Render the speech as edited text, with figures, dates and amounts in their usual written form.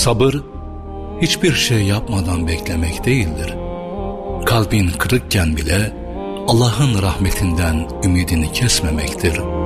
Sabır, hiçbir şey yapmadan beklemek değildir. Kalbin kırıkken bile Allah'ın rahmetinden ümidini kesmemektir.